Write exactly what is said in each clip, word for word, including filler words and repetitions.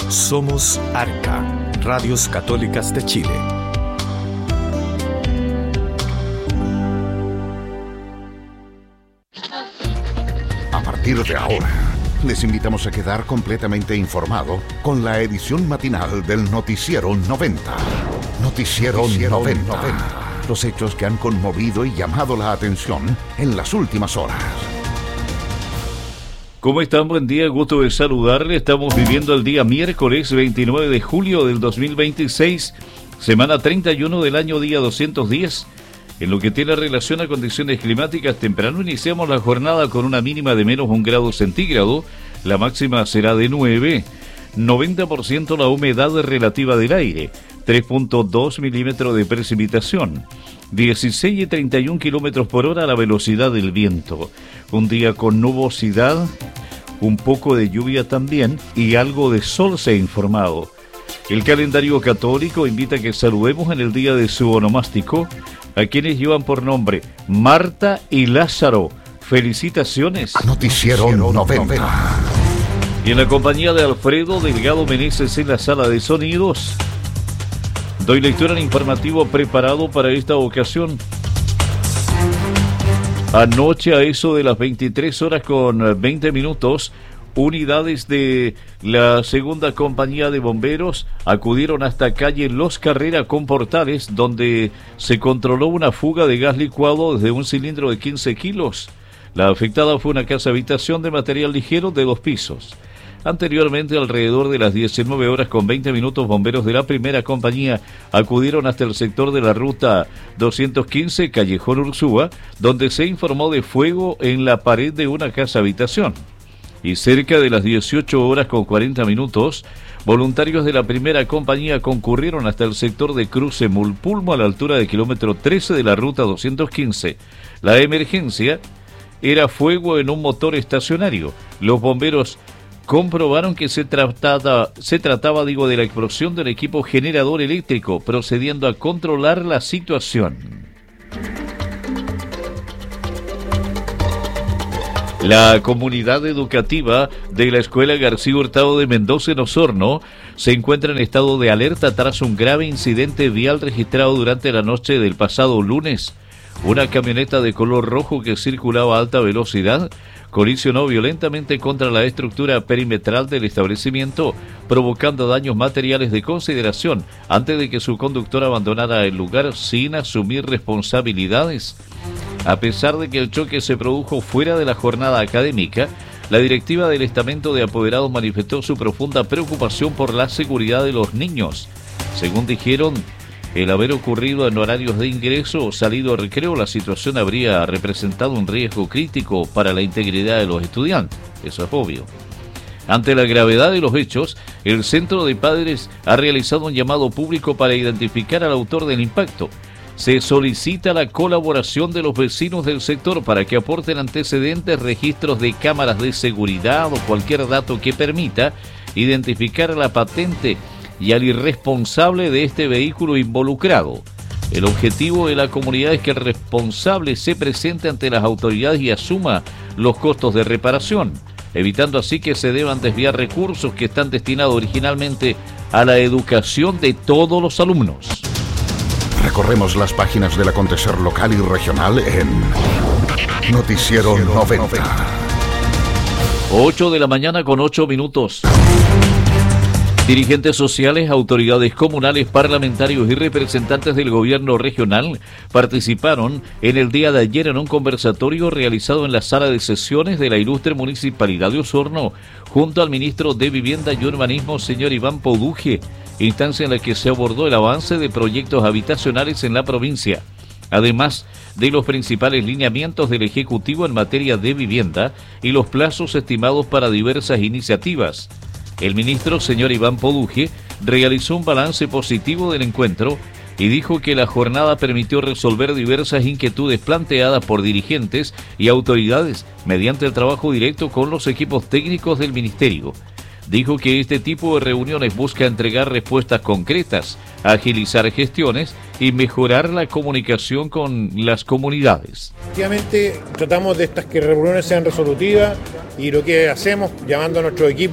Somos Arca, Radios Católicas de Chile. A partir de ahora, les invitamos a quedar completamente informado con la edición matinal del Noticiero noventa. Noticiero, Noticiero noventa. noventa. Los hechos que han conmovido y llamado la atención en las últimas horas. ¿Cómo están? Buen día, gusto de saludarle. Estamos viviendo el día miércoles veintinueve de julio del dos mil veintiséis, semana treinta y uno del año, día doscientos diez. En lo que tiene relación a condiciones climáticas, temprano iniciamos la jornada con una mínima de menos un grado centígrado, la máxima será de nueve, noventa por ciento la humedad relativa del aire, tres punto dos milímetros de precipitación, dieciséis y treinta y un kilómetros por hora la velocidad del viento. Un día con nubosidad, un poco de lluvia también y algo de sol se ha informado. El calendario católico invita a que saludemos en el día de su onomástico a quienes llevan por nombre Marta y Lázaro. Felicitaciones. Noticiero noventa. Y en la compañía de Alfredo Delgado Meneses en la sala de sonidos, doy lectura al informativo preparado para esta ocasión. Anoche, a eso de las veintitrés horas con veinte minutos, unidades de la segunda compañía de bomberos acudieron hasta calle Los Carrera con Portales, donde se controló una fuga de gas licuado desde un cilindro de quince kilos. La afectada fue una casa habitación de material ligero de dos pisos. Anteriormente, alrededor de las diecinueve horas con veinte minutos, bomberos de la primera compañía acudieron hasta el sector de la ruta doscientos quince, Callejón Ursúa, donde se informó de fuego en la pared de una casa habitación. Y cerca de las dieciocho horas con cuarenta minutos, voluntarios de la primera compañía concurrieron hasta el sector de Cruce Mulpulmo a la altura del kilómetro trece de la ruta doscientos quince. La emergencia era fuego en un motor estacionario. Los bomberos comprobaron que se trataba, se trataba, digo, de la explosión del equipo generador eléctrico, procediendo a controlar la situación. La comunidad educativa de la Escuela García Hurtado de Mendoza en Osorno se encuentra en estado de alerta tras un grave incidente vial registrado durante la noche del pasado lunes. Una camioneta de color rojo que circulaba a alta velocidad colisionó violentamente contra la estructura perimetral del establecimiento, provocando daños materiales de consideración antes de que su conductor abandonara el lugar sin asumir responsabilidades. A pesar de que el choque se produjo fuera de la jornada académica, la directiva del estamento de apoderados manifestó su profunda preocupación por la seguridad de los niños. Según dijeron, el haber ocurrido en horarios de ingreso o salido a recreo, la situación habría representado un riesgo crítico para la integridad de los estudiantes. Eso es obvio. Ante la gravedad de los hechos, el Centro de Padres ha realizado un llamado público para identificar al autor del impacto. Se solicita la colaboración de los vecinos del sector para que aporten antecedentes, registros de cámaras de seguridad o cualquier dato que permita identificar la patente y al irresponsable de este vehículo involucrado. El objetivo de la comunidad es que el responsable se presente ante las autoridades y asuma los costos de reparación, evitando así que se deban desviar recursos que están destinados originalmente a la educación de todos los alumnos. Recorremos las páginas del acontecer local y regional en Noticiero noventa. ocho de la mañana con ocho minutos. Dirigentes sociales, autoridades comunales, parlamentarios y representantes del gobierno regional participaron en el día de ayer en un conversatorio realizado en la sala de sesiones de la ilustre Municipalidad de Osorno, junto al ministro de Vivienda y Urbanismo, señor Iván Poduje, instancia en la que se abordó el avance de proyectos habitacionales en la provincia, además de los principales lineamientos del Ejecutivo en materia de vivienda y los plazos estimados para diversas iniciativas. El ministro, señor Iván Poduje, realizó un balance positivo del encuentro y dijo que la jornada permitió resolver diversas inquietudes planteadas por dirigentes y autoridades mediante el trabajo directo con los equipos técnicos del ministerio. Dijo que este tipo de reuniones busca entregar respuestas concretas, agilizar gestiones y mejorar la comunicación con las comunidades. Efectivamente, tratamos de estas que reuniones sean resolutivas y lo que hacemos, llamando a nuestro equipo,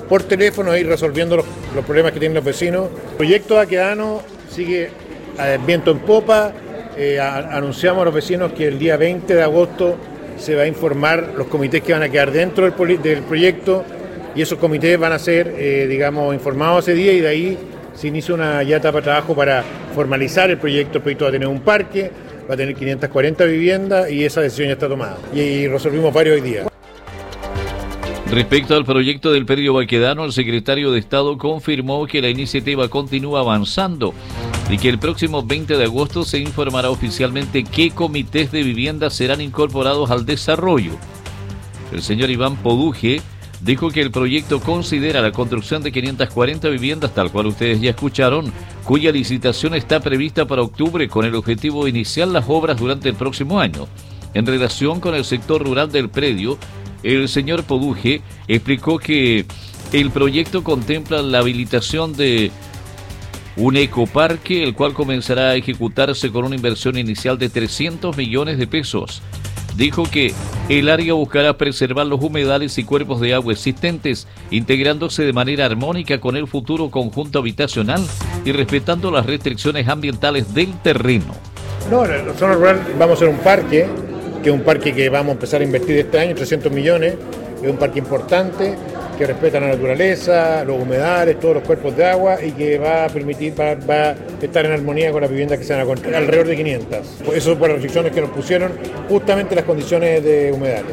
por teléfono, ir resolviendo los, los problemas que tienen los vecinos. El proyecto Baquedano sigue eh, viento en popa. Eh, a, anunciamos a los vecinos que el día veinte de agosto se va a informar los comités que van a quedar dentro del, del proyecto, y esos comités van a ser, eh, digamos, informados ese día, y de ahí se inicia una ya etapa de trabajo para formalizar el proyecto. El proyecto va a tener un parque, va a tener quinientas cuarenta viviendas, y esa decisión ya está tomada. Y, y resolvimos varios hoy día. Respecto al proyecto del predio Baquedano, el secretario de Estado confirmó que la iniciativa continúa avanzando y que el próximo veinte de agosto se informará oficialmente qué comités de vivienda serán incorporados al desarrollo. El señor Iván Poduje dijo que el proyecto considera la construcción de quinientas cuarenta viviendas, tal cual ustedes ya escucharon, cuya licitación está prevista para octubre, con el objetivo de iniciar las obras durante el próximo año. En relación con el sector rural del predio, el señor Poduje explicó que el proyecto contempla la habilitación de un ecoparque, el cual comenzará a ejecutarse con una inversión inicial de trescientos millones de pesos. Dijo que el área buscará preservar los humedales y cuerpos de agua existentes, integrándose de manera armónica con el futuro conjunto habitacional y respetando las restricciones ambientales del terreno. No, en la zona rural vamos a hacer un parque, que es un parque que vamos a empezar a invertir este año, trescientos millones, es un parque importante, que respeta la naturaleza, los humedales, todos los cuerpos de agua, y que va a permitir, va, va a estar en armonía con las viviendas que se van a construir, alrededor de quinientas. Eso por las restricciones que nos pusieron, justamente las condiciones de humedales.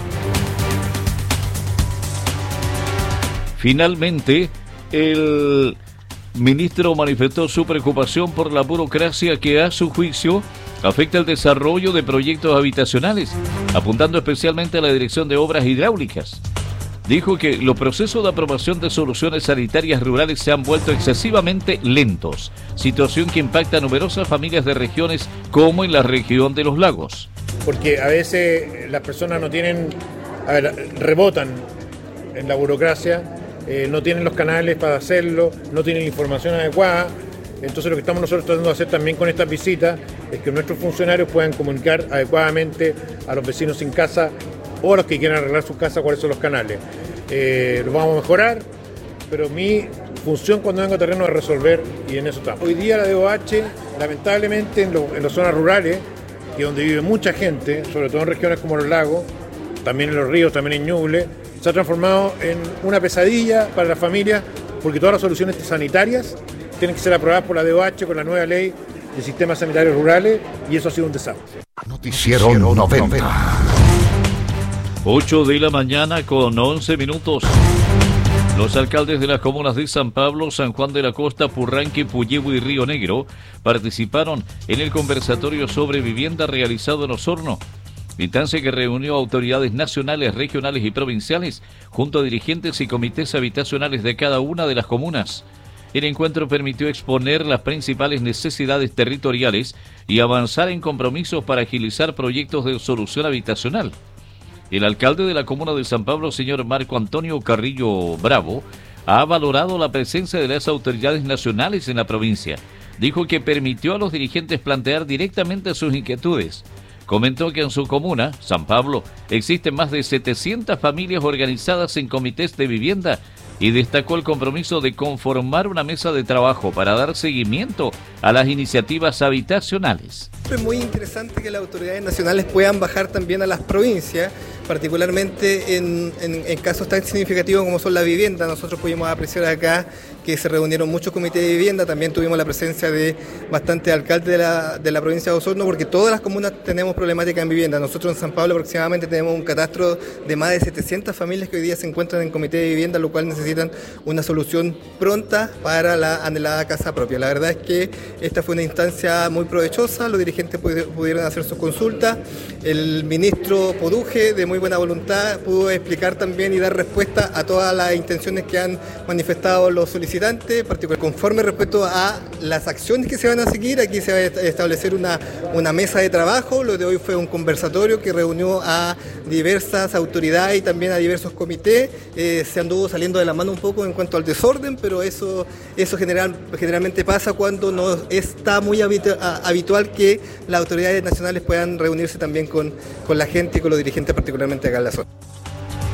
Finalmente, el ministro manifestó su preocupación por la burocracia que, a su juicio, afecta el desarrollo de proyectos habitacionales, apuntando especialmente a la Dirección de Obras Hidráulicas. Dijo que los procesos de aprobación de soluciones sanitarias rurales se han vuelto excesivamente lentos, situación que impacta a numerosas familias de regiones como en la región de los lagos. Porque a veces las personas no tienen, a ver, rebotan en la burocracia, eh, no tienen los canales para hacerlo, no tienen la información adecuada. Entonces lo que estamos nosotros tratando de hacer también con estas visitas es que nuestros funcionarios puedan comunicar adecuadamente a los vecinos sin casa o a los que quieran arreglar su casa cuáles son los canales. Eh, lo vamos a mejorar, pero mi función cuando vengo a terreno es resolver, y en eso estamos. Hoy día la D O H, lamentablemente en, lo, en las zonas rurales, que es donde vive mucha gente, sobre todo en regiones como los lagos, también en los ríos, también en Ñuble, se ha transformado en una pesadilla para las familias, porque todas las soluciones sanitarias tienen que ser aprobadas por la D O H con la nueva ley de sistemas sanitarios rurales, y eso ha sido un desastre. Noticiero noventa. ocho de la mañana con once minutos. Los alcaldes de las comunas de San Pablo, San Juan de la Costa, Purranque, Puyehue y Río Negro participaron en el conversatorio sobre vivienda realizado en Osorno, instancia que reunió a autoridades nacionales, regionales y provinciales, junto a dirigentes y comités habitacionales de cada una de las comunas. El encuentro permitió exponer las principales necesidades territoriales y avanzar en compromisos para agilizar proyectos de solución habitacional. El alcalde de la comuna de San Pablo, señor Marco Antonio Carrillo Bravo, ha valorado la presencia de las autoridades nacionales en la provincia. Dijo que permitió a los dirigentes plantear directamente sus inquietudes. Comentó que en su comuna, San Pablo, existen más de setecientas familias organizadas en comités de vivienda, y destacó el compromiso de conformar una mesa de trabajo para dar seguimiento a las iniciativas habitacionales. Es muy interesante que las autoridades nacionales puedan bajar también a las provincias, particularmente en, en, en casos tan significativos como son la vivienda. Nosotros pudimos apreciar acá que se reunieron muchos comités de vivienda, también tuvimos la presencia de bastantes alcaldes de la, de la provincia de Osorno, porque todas las comunas tenemos problemática en vivienda. Nosotros en San Pablo aproximadamente tenemos un catastro de más de setecientas familias que hoy día se encuentran en comité de vivienda, lo cual necesitan una solución pronta para la anhelada casa propia. La verdad es que esta fue una instancia muy provechosa, los dirigentes pudieron hacer sus consultas, el ministro Poduje, de muy buena voluntad, pudo explicar también y dar respuesta a todas las intenciones que han manifestado los solicitantes, particularmente conforme respecto a las acciones que se van a seguir. Aquí se va a establecer una, una mesa de trabajo. Lo de hoy fue un conversatorio que reunió a diversas autoridades y también a diversos comités. Eh, se anduvo saliendo de la mano un poco en cuanto al desorden, pero eso, eso general, generalmente pasa cuando no está muy habitu- habitual que las autoridades nacionales puedan reunirse también con, con la gente y con los dirigentes, particularmente acá en la zona.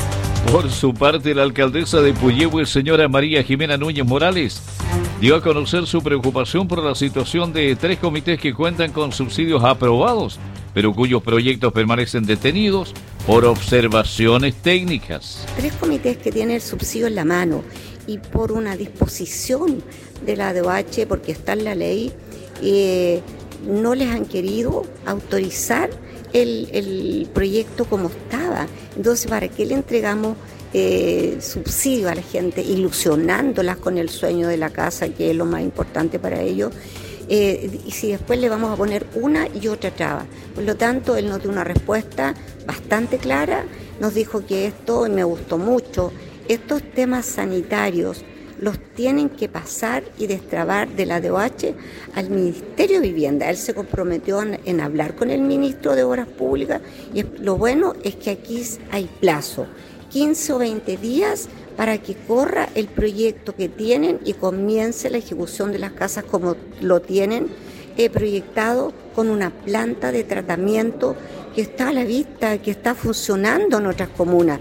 Por su parte, la alcaldesa de Puyehue, señora María Jimena Núñez Morales, dio a conocer su preocupación por la situación de tres comités que cuentan con subsidios aprobados, pero cuyos proyectos permanecen detenidos por observaciones técnicas. Tres comités que tienen el subsidio en la mano y por una disposición de la A D O H, porque está en la ley, eh, no les han querido autorizar el, el proyecto como estaba. Entonces, ¿para qué le entregamos eh, subsidio a la gente, ilusionándolas con el sueño de la casa, que es lo más importante para ellos? Eh, y si después le vamos a poner una y otra traba. Por lo tanto, él nos dio una respuesta bastante clara, nos dijo que esto, y me gustó mucho, estos temas sanitarios los tienen que pasar y destrabar de la A D O H al Ministerio de Vivienda. Él se comprometió en, en hablar con el ministro de Obras Públicas y lo bueno es que aquí hay plazo, quince o veinte días para que corra el proyecto que tienen y comience la ejecución de las casas como lo tienen eh, proyectado, con una planta de tratamiento que está a la vista, que está funcionando en otras comunas.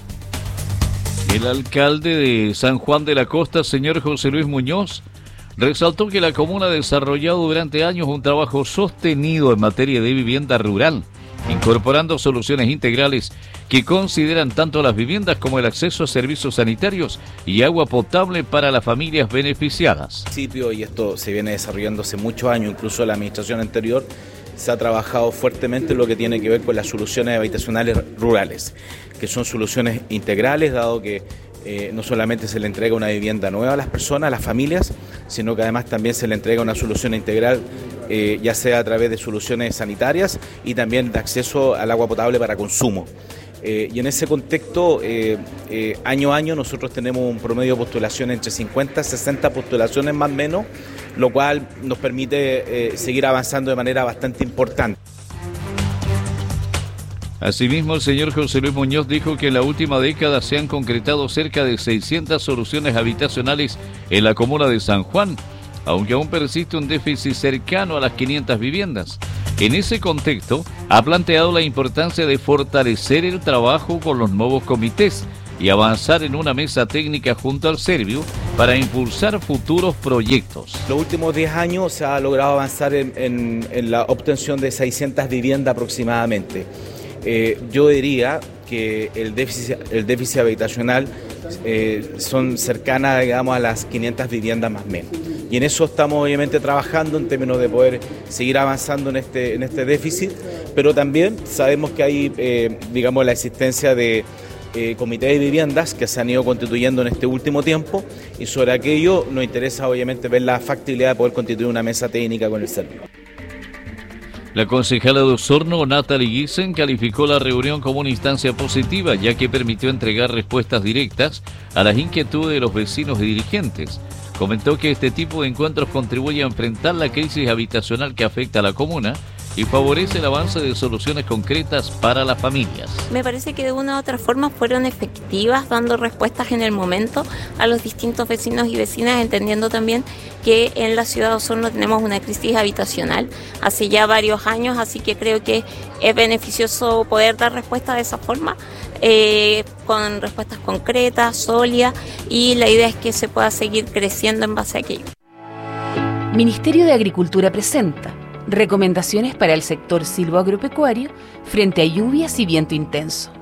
El alcalde de San Juan de la Costa, señor José Luis Muñoz, resaltó que la comuna ha desarrollado durante años un trabajo sostenido en materia de vivienda rural, incorporando soluciones integrales que consideran tanto las viviendas como el acceso a servicios sanitarios y agua potable para las familias beneficiadas. Y esto se viene desarrollando hace muchos años, incluso la administración anterior se ha trabajado fuertemente en lo que tiene que ver con las soluciones habitacionales rurales, que son soluciones integrales, dado que eh, no solamente se le entrega una vivienda nueva a las personas, a las familias, sino que además también se le entrega una solución integral, eh, ya sea a través de soluciones sanitarias y también de acceso al agua potable para consumo. Eh, y en ese contexto, eh, eh, año a año nosotros tenemos un promedio de postulación entre cincuenta a sesenta postulaciones más o menos, lo cual nos permite eh, seguir avanzando de manera bastante importante. Asimismo, el señor José Luis Muñoz dijo que en la última década se han concretado cerca de seiscientas soluciones habitacionales en la comuna de San Juan, aunque aún persiste un déficit cercano a las quinientas viviendas. En ese contexto, ha planteado la importancia de fortalecer el trabajo con los nuevos comités y avanzar en una mesa técnica junto al Servio para impulsar futuros proyectos. Los últimos diez años se ha logrado avanzar en, en, en la obtención de seiscientas viviendas aproximadamente. Eh, yo diría que el déficit, el déficit habitacional eh, son cercanas, digamos, a las quinientas viviendas más o menos. Y en eso estamos obviamente trabajando en términos de poder seguir avanzando en este, en este déficit, pero también sabemos que hay, eh, digamos, la existencia de eh, comités de viviendas que se han ido constituyendo en este último tiempo, y sobre aquello nos interesa obviamente ver la factibilidad de poder constituir una mesa técnica con el Servio. La concejala de Osorno, Natalie Gissen, calificó la reunión como una instancia positiva, ya que permitió entregar respuestas directas a las inquietudes de los vecinos y dirigentes. Comentó que este tipo de encuentros contribuye a enfrentar la crisis habitacional que afecta a la comuna y favorece el avance de soluciones concretas para las familias. Me parece que de una u otra forma fueron efectivas, dando respuestas en el momento a los distintos vecinos y vecinas, entendiendo también que en la ciudad de Osorno tenemos una crisis habitacional hace ya varios años, así que creo que es beneficioso poder dar respuesta de esa forma, eh, con respuestas concretas, sólidas, y la idea es que se pueda seguir creciendo en base a aquello. Ministerio de Agricultura presenta recomendaciones para el sector silvoagropecuario frente a lluvias y viento intenso.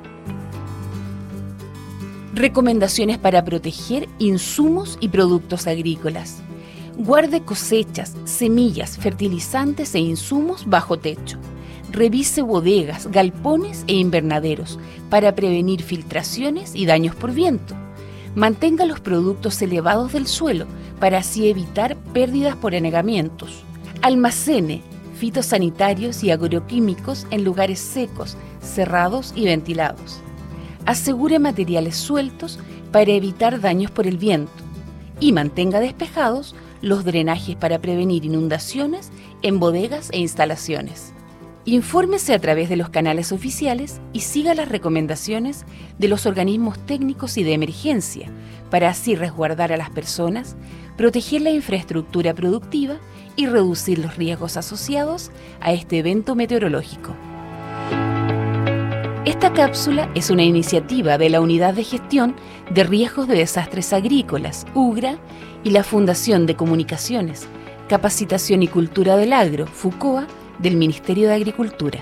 Recomendaciones para proteger insumos y productos agrícolas. Guarde cosechas, semillas, fertilizantes e insumos bajo techo. Revise bodegas, galpones e invernaderos para prevenir filtraciones y daños por viento. Mantenga los productos elevados del suelo para así evitar pérdidas por anegamientos. Almacene fitosanitarios y agroquímicos en lugares secos, cerrados y ventilados. Asegure materiales sueltos para evitar daños por el viento y mantenga despejados los drenajes para prevenir inundaciones en bodegas e instalaciones. Infórmese a través de los canales oficiales y siga las recomendaciones de los organismos técnicos y de emergencia para así resguardar a las personas, proteger la infraestructura productiva y reducir los riesgos asociados a este evento meteorológico. Esta cápsula es una iniciativa de la Unidad de Gestión de Riesgos de Desastres Agrícolas, UGRA, y la Fundación de Comunicaciones, Capacitación y Cultura del Agro, FUCOA, del Ministerio de Agricultura.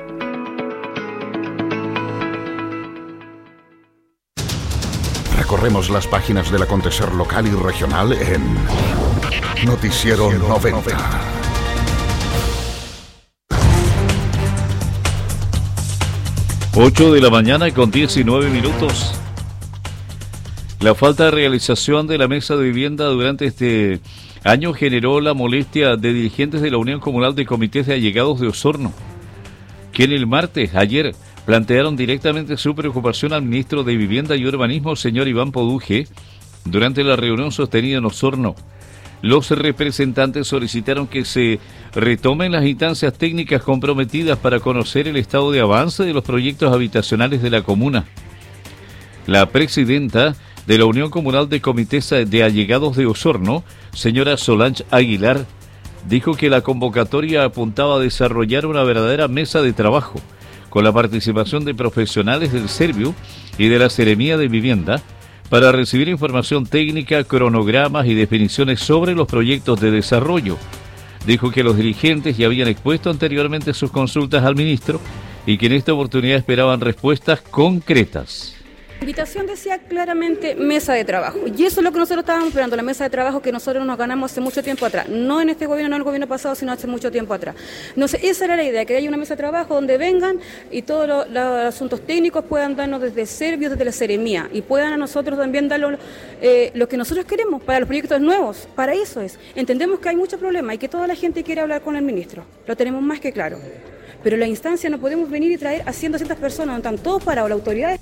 Recorremos las páginas del acontecer local y regional en Noticiero noventa. ocho de la mañana con diecinueve minutos. La falta de realización de la mesa de vivienda durante este año generó la molestia de dirigentes de la Unión Comunal de Comités de Allegados de Osorno, quien el martes, ayer, plantearon directamente su preocupación al ministro de Vivienda y Urbanismo, señor Iván Poduje, durante la reunión sostenida en Osorno. Los representantes solicitaron que se retomen las instancias técnicas comprometidas para conocer el estado de avance de los proyectos habitacionales de la comuna. La presidenta de la Unión Comunal de Comités de Allegados de Osorno, señora Solange Aguilar, dijo que la convocatoria apuntaba a desarrollar una verdadera mesa de trabajo con la participación de profesionales del Serviu y de la Seremía de Vivienda para recibir información técnica, cronogramas y definiciones sobre los proyectos de desarrollo. Dijo que los dirigentes ya habían expuesto anteriormente sus consultas al ministro y que en esta oportunidad esperaban respuestas concretas. La invitación decía claramente mesa de trabajo, y eso es lo que nosotros estábamos esperando, la mesa de trabajo que nosotros nos ganamos hace mucho tiempo atrás, no en este gobierno, no en el gobierno pasado, sino hace mucho tiempo atrás. No sé, esa era la idea, que haya una mesa de trabajo donde vengan y todos los, los asuntos técnicos puedan darnos desde Servio, desde la Seremía, y puedan a nosotros también dar lo, eh, lo que nosotros queremos para los proyectos nuevos. Para eso es. Entendemos que hay muchos problemas y que toda la gente quiere hablar con el ministro, lo tenemos más que claro. Pero la instancia no podemos venir y traer a cientos personas, no están todos parados, las autoridades.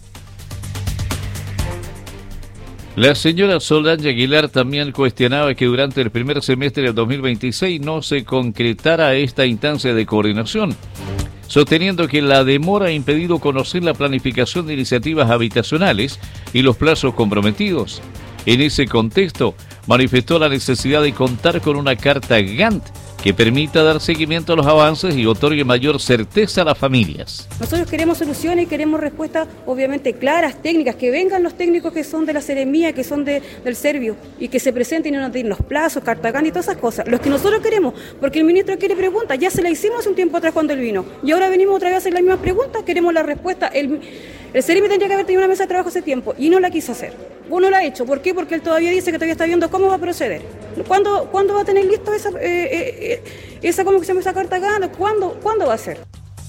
La señora Solange Aguilar también cuestionaba que durante el primer semestre del dos mil veintiséis no se concretara esta instancia de coordinación, sosteniendo que la demora ha impedido conocer la planificación de iniciativas habitacionales y los plazos comprometidos. En ese contexto, manifestó la necesidad de contar con una carta Gantt que permita dar seguimiento a los avances y otorgue mayor certeza a las familias. Nosotros queremos soluciones y queremos respuestas obviamente claras, técnicas, que vengan los técnicos que son de la Seremía, que son de, del Servio, y que se presenten y nos den los plazos, carta Gantt y todas esas cosas. Los que nosotros queremos, porque el ministro quiere preguntas, ya se la hicimos hace un tiempo atrás cuando él vino, y ahora venimos otra vez a hacer las mismas preguntas, queremos la respuesta. El, el Seremi tendría que haber tenido una mesa de trabajo hace tiempo, y no la quiso hacer. Uno la ha hecho, ¿por qué? Porque él todavía dice que todavía está viendo cómo va a proceder. ¿Cuándo, ¿cuándo va a tener listo esa, eh, eh, esa, ¿cómo se llama esa carta Gantt? ¿Cuándo, ¿Cuándo va a ser?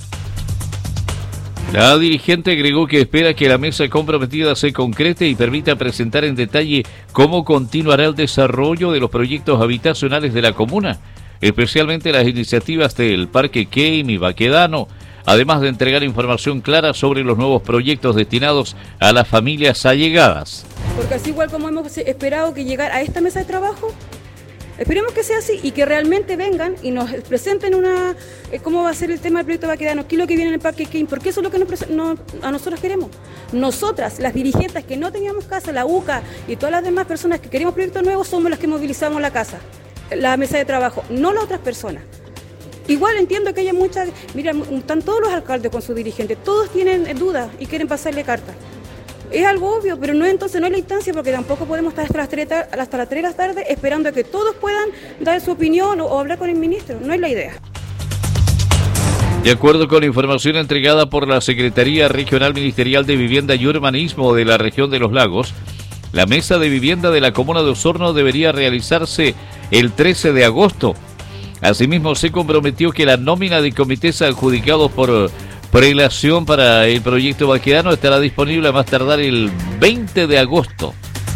La dirigente agregó que espera que la mesa comprometida se concrete y permita presentar en detalle cómo continuará el desarrollo de los proyectos habitacionales de la comuna, especialmente las iniciativas del Parque Keim y Baquedano, además de entregar información clara sobre los nuevos proyectos destinados a las familias allegadas. Porque así igual como hemos esperado que llegar a esta mesa de trabajo, esperemos que sea así y que realmente vengan y nos presenten una eh, cómo va a ser el tema del proyecto Baquedano, qué es lo que viene en el Parque Keim, porque eso es lo que nos, no, a nosotros queremos. Nosotras, las dirigentes que no teníamos casa, la U C A y todas las demás personas que queremos proyectos nuevos, somos las que movilizamos la casa, la mesa de trabajo, no las otras personas. Igual entiendo que haya muchas, mira, están todos los alcaldes con sus dirigentes, todos tienen dudas y quieren pasarle cartas. Es algo obvio, pero no entonces no es la instancia, porque tampoco podemos estar hasta las tres, hasta las tres de la tarde esperando a que todos puedan dar su opinión o, o hablar con el ministro. No es la idea. De acuerdo con la información entregada por la Secretaría Regional Ministerial de Vivienda y Urbanismo de la región de Los Lagos, la mesa de vivienda de la comuna de Osorno debería realizarse el trece de agosto. Asimismo, se comprometió que la nómina de comités adjudicados por prelación para el proyecto Baquedano estará disponible a más tardar el veinte de agosto.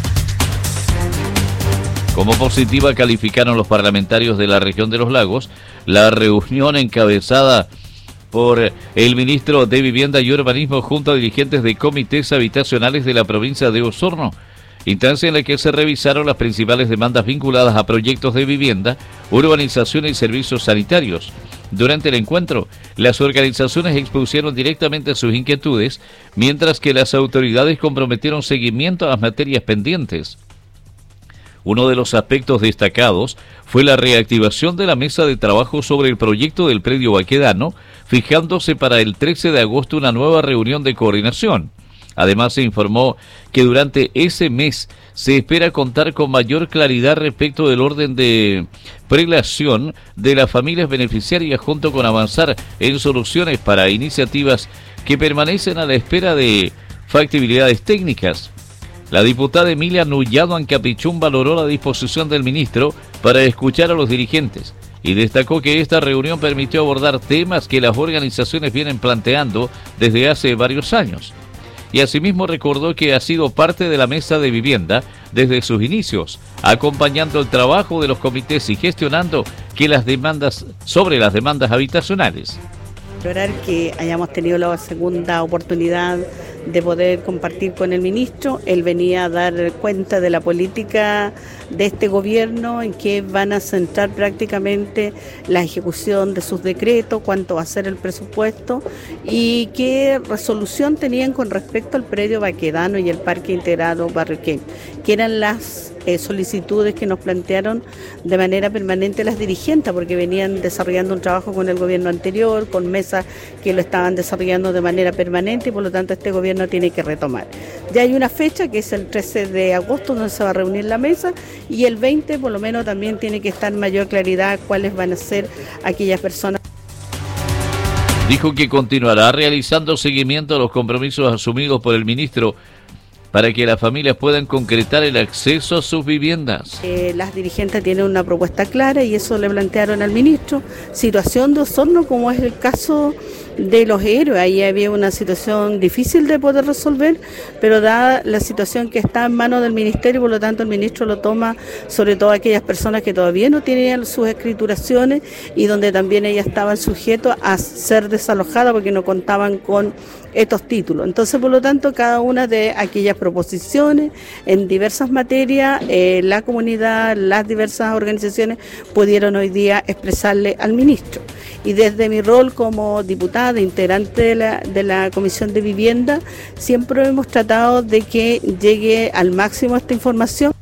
Como positiva calificaron los parlamentarios de la región de Los Lagos la reunión encabezada por el ministro de Vivienda y Urbanismo junto a dirigentes de comités habitacionales de la provincia de Osorno, instancia en la que se revisaron las principales demandas vinculadas a proyectos de vivienda, urbanización y servicios sanitarios. Durante el encuentro, las organizaciones expusieron directamente sus inquietudes, mientras que las autoridades comprometieron seguimiento a las materias pendientes. Uno de los aspectos destacados fue la reactivación de la mesa de trabajo sobre el proyecto del predio Baquedano, fijándose para el trece de agosto una nueva reunión de coordinación. Además, se informó que durante ese mes se espera contar con mayor claridad respecto del orden de prelación de las familias beneficiarias, junto con avanzar en soluciones para iniciativas que permanecen a la espera de factibilidades técnicas. La diputada Emilia Nullado Ancapichún valoró la disposición del ministro para escuchar a los dirigentes y destacó que esta reunión permitió abordar temas que las organizaciones vienen planteando desde hace varios años. Y asimismo recordó que ha sido parte de la mesa de vivienda desde sus inicios, acompañando el trabajo de los comités y gestionando que las demandas sobre las demandas habitacionales. Lograr que hayamos tenido la segunda oportunidad de poder compartir con el ministro. Él venía a dar cuenta de la política de este gobierno, en que van a centrar prácticamente la ejecución de sus decretos, cuánto va a ser el presupuesto y qué resolución tenían con respecto al predio Baquedano y el Parque Integrado Barrio Kempes, que eran las eh, solicitudes que nos plantearon de manera permanente las dirigentes, porque venían desarrollando un trabajo con el gobierno anterior, con mesas que lo estaban desarrollando de manera permanente, y por lo tanto este gobierno tiene que retomar. Ya hay una fecha que es el trece de agosto donde se va a reunir la mesa, y el veinte por lo menos también tiene que estar mayor claridad cuáles van a ser aquellas personas. Dijo que continuará realizando seguimiento a los compromisos asumidos por el ministro para que las familias puedan concretar el acceso a sus viviendas. Eh, las dirigentes tienen una propuesta clara y eso le plantearon al ministro. Situación de Osorno, como es el caso de Los Héroes, ahí había una situación difícil de poder resolver, pero dada la situación que está en manos del ministerio, por lo tanto el ministro lo toma, sobre todo aquellas personas que todavía no tenían sus escrituraciones y donde también ellas estaban sujetas a ser desalojadas porque no contaban con estos títulos. Entonces, por lo tanto, cada una de aquellas proposiciones en diversas materias, eh, la comunidad, las diversas organizaciones pudieron hoy día expresarle al ministro. Y desde mi rol como diputada, integrante de la, de la Comisión de Vivienda, siempre hemos tratado de que llegue al máximo esta información.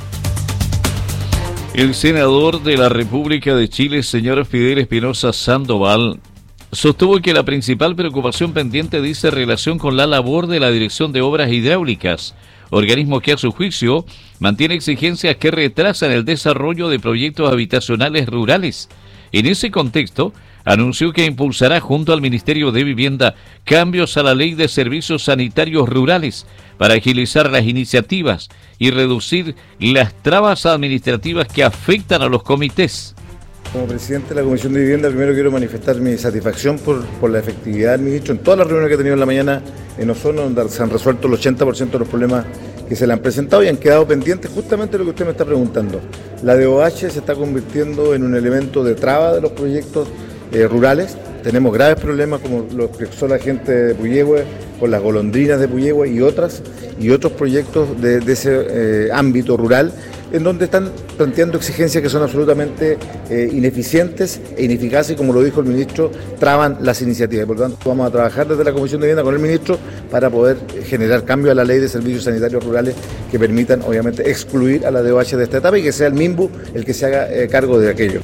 El senador de la República de Chile, señor Fidel Espinosa Sandoval, sostuvo que la principal preocupación pendiente dice relación con la labor de la Dirección de Obras Hidráulicas, organismo que a su juicio mantiene exigencias que retrasan el desarrollo de proyectos habitacionales rurales. En ese contexto, anunció que impulsará junto al Ministerio de Vivienda cambios a la Ley de Servicios Sanitarios Rurales para agilizar las iniciativas y reducir las trabas administrativas que afectan a los comités. Como presidente de la Comisión de Vivienda, primero quiero manifestar mi satisfacción por, por la efectividad del ministro en todas las reuniones que he tenido en la mañana en Osorno, donde se han resuelto el ochenta por ciento de los problemas que se le han presentado y han quedado pendientes justamente lo que usted me está preguntando. La D O H se está convirtiendo en un elemento de traba de los proyectos eh, rurales. Tenemos graves problemas como lo expresó la gente de Puyehue, con las golondrinas de Puyehue y otras y otros proyectos de, de ese eh, ámbito rural, en donde están planteando exigencias que son absolutamente eh, ineficientes e ineficaces, y como lo dijo el ministro, traban las iniciativas. Por lo tanto, vamos a trabajar desde la Comisión de Vivienda con el ministro para poder generar cambios a la Ley de Servicios Sanitarios Rurales que permitan, obviamente, excluir a la D O H de esta etapa y que sea el MIMBU el que se haga eh, cargo de aquello.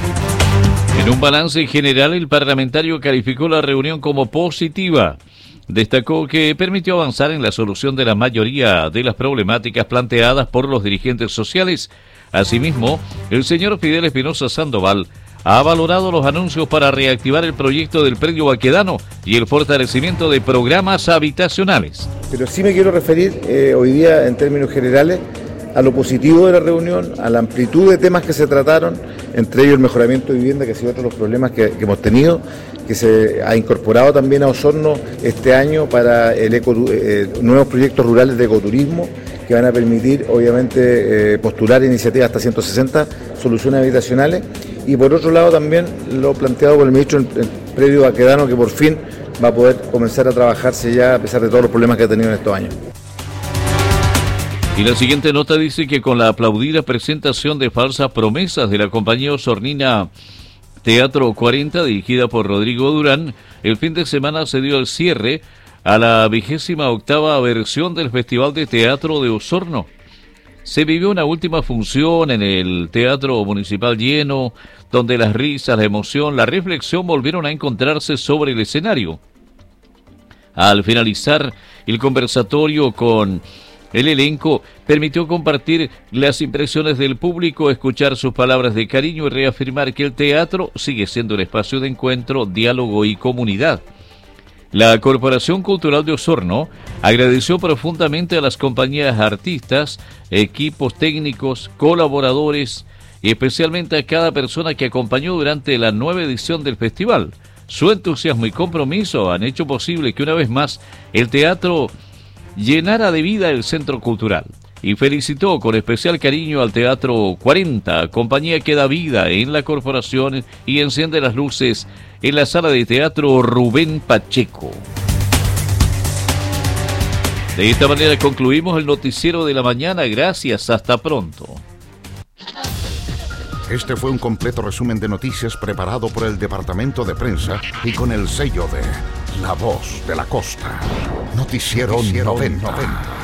En un balance general, el parlamentario calificó la reunión como positiva. Destacó que permitió avanzar en la solución de la mayoría de las problemáticas planteadas por los dirigentes sociales. Asimismo, el señor Fidel Espinosa Sandoval ha valorado los anuncios para reactivar el proyecto del predio Baquedano y el fortalecimiento de programas habitacionales. Pero sí me quiero referir eh, hoy día en términos generales a lo positivo de la reunión, a la amplitud de temas que se trataron, entre ellos el mejoramiento de vivienda, que ha sido otro de los problemas que, que hemos tenido, que se ha incorporado también a Osorno este año para el eco, eh, nuevos proyectos rurales de ecoturismo que van a permitir, obviamente, eh, postular iniciativas hasta ciento sesenta soluciones habitacionales. Y por otro lado también lo planteado por el ministro en el predio Baquedano, que por fin va a poder comenzar a trabajarse ya a pesar de todos los problemas que ha tenido en estos años. Y la siguiente nota dice que con la aplaudida presentación de falsas promesas de la compañía osornina Teatro cuarenta, dirigida por Rodrigo Durán, el fin de semana se dio el cierre a la vigésima octava versión del Festival de Teatro de Osorno. se vivió una última función en el Teatro Municipal lleno, donde las risas, la emoción, la reflexión volvieron a encontrarse sobre el escenario. Al finalizar el conversatorio con el elenco, permitió compartir las impresiones del público, escuchar sus palabras de cariño y reafirmar que el teatro sigue siendo un espacio de encuentro, diálogo y comunidad. La Corporación Cultural de Osorno agradeció profundamente a las compañías artistas, equipos técnicos, colaboradores y especialmente a cada persona que acompañó durante la nueva edición del festival. Su entusiasmo y compromiso han hecho posible que una vez más el teatro llenara de vida el centro cultural. Y felicitó con especial cariño al Teatro cuarenta, compañía que da vida en la corporación y enciende las luces en la sala de teatro Rubén Pacheco. De esta manera concluimos el noticiero de la mañana. Gracias, hasta pronto. Este fue un completo resumen de noticias preparado por el Departamento de Prensa y con el sello de La Voz de la Costa. Noticiero, Noticiero noventa.